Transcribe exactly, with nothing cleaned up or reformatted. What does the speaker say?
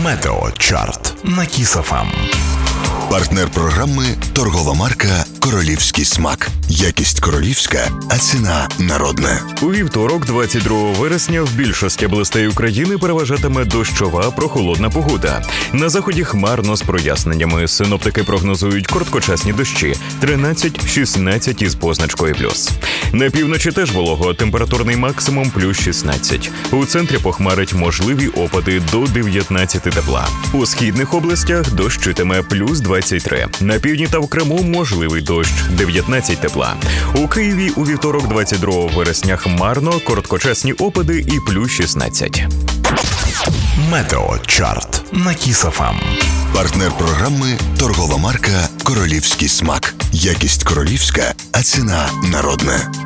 Метеочарт на Кіс еф ем. Партнер програми – торгова марка «Королівський смак». Якість королівська, а ціна народна. У вівторок, двадцять другого вересня, в більшості областей України переважатиме дощова прохолодна погода. На заході хмарно з проясненнями. Синоптики прогнозують короткочасні дощі – тринадцять-шістнадцять із позначкою плюс. На півночі теж волого, температурний максимум – плюс шістнадцять. У центрі похмарить можливі опади до дев'ятнадцяти тепла. У східних областях дощитиме – плюс двадцять три. На півдні та в Криму можливий дощ – дев'ятнадцять тепла. У Києві у вівторок, двадцять другого вересня, хмарно, короткочасні опади і плюс шістнадцять. Метеочарт на Кіс еф ем. Партнер програми – торгова марка «Королівський смак». Якість королівська, а ціна народна.